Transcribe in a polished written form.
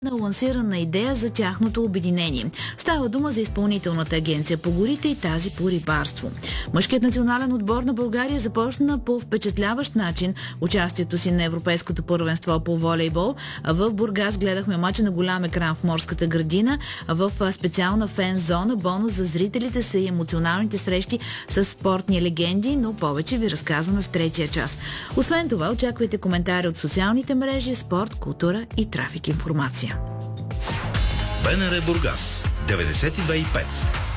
на лансирана идея за тяхното обединение. Става дума за изпълнителната агенция по горите и тази по рибарство. Мъжкият национален отбор на България започна по впечатляващ начин участието си на Европейското първенство по волейбол. В Бургас гледахме мача на голям екран в Морската градина. В специална фен зона бонус за зрителите са и емоционалните срещи с спортни легенди, но повече ви разказваме в третия час. Освен това, очаквайте коментари от социалните мрежи, спорт, култура и трафик информация. БНР Бургас 92,5